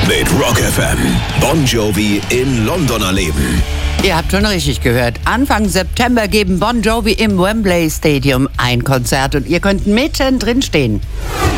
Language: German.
mit Rock FM. Bon Jovi in London erleben. Ihr habt schon richtig gehört. Anfang September geben Bon Jovi im Wembley Stadium ein Konzert und ihr könnt mittendrin stehen.